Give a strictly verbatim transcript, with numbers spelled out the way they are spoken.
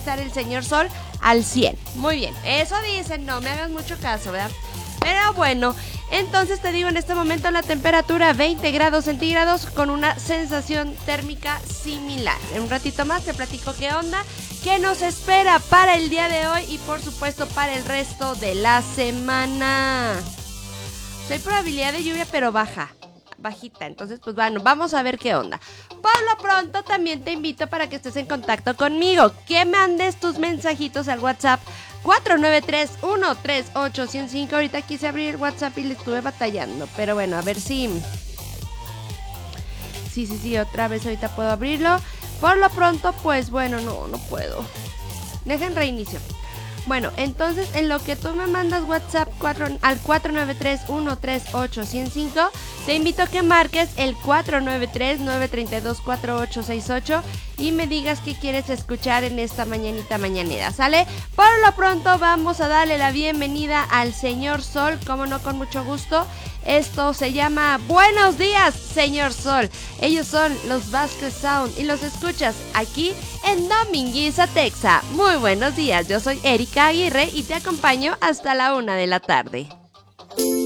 estar el señor Sol al cien. Muy bien, eso dicen, no me hagas mucho caso, ¿verdad? Pero bueno, entonces te digo, en este momento la temperatura veinte grados centígrados con una sensación térmica similar. En un ratito más te platico qué onda, qué nos espera para el día de hoy y por supuesto para el resto de la semana. Hay probabilidad de lluvia pero baja, bajita, entonces pues bueno, vamos a ver qué onda. Por lo pronto también te invito para que estés en contacto conmigo, que mandes tus mensajitos al WhatsApp cuatro nueve tres, uno tres ocho, uno cero cinco. Ahorita quise abrir el WhatsApp y le estuve batallando, pero bueno, a ver si... Sí, sí, sí, otra vez ahorita puedo abrirlo. Por lo pronto, pues bueno, no, no puedo. Dejen reinicio. Bueno, entonces en lo que tú me mandas WhatsApp cuatro, al cuatro nueve tres, uno tres ocho, uno cero cinco, te invito a que marques el cuatro nueve tres, nueve tres dos, cuatro ocho seis ocho y me digas qué quieres escuchar en esta mañanita mañanera, ¿sale? Por lo pronto vamos a darle la bienvenida al señor Sol, como no, con mucho gusto. Esto se llama Buenos Días, señor Sol. Ellos son los Vázquez Sound y los escuchas aquí en Dominguiza, Texas. Muy buenos días, yo soy Erika Aguirre y te acompaño hasta la una de la tarde.